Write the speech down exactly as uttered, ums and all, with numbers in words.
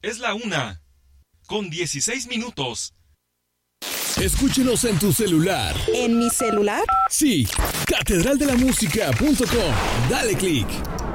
Es la una, con dieciséis minutos. Escúchenos en tu celular. ¿En mi celular? Sí, catedral de la música punto com. Dale click.